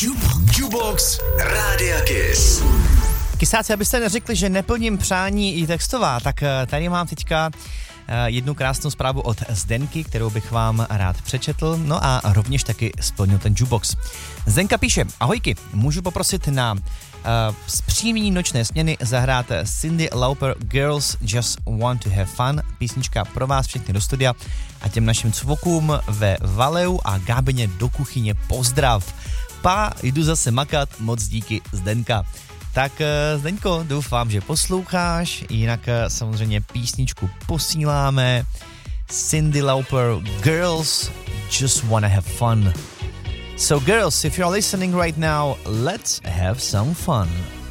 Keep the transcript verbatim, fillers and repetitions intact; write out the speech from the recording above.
Jukebox Rádia Kiss. Kysáci, abyste neřekli, že neplním přání i textová, tak tady mám teďka jednu krásnou zprávu od Zdenky, kterou bych vám rád přečetl, no a rovněž taky splnil ten jukebox. Zdenka píše: ahojky, můžu poprosit na uh, zpříjmení nočné směny zahrát Cyndi Lauper Girls Just Want to Have Fun, písnička pro vás všechny do studia a těm našim cvokům ve Valeu a Gábeně do kuchyně pozdrav. Pa, jdu zase makat, moc díky, Zdenka. Tak Zdeňko, doufám, že posloucháš, jinak samozřejmě písničku posíláme. Cyndi Lauper, Girls Just Wanna Have Fun. So girls, if you're listening right now, let's have some fun.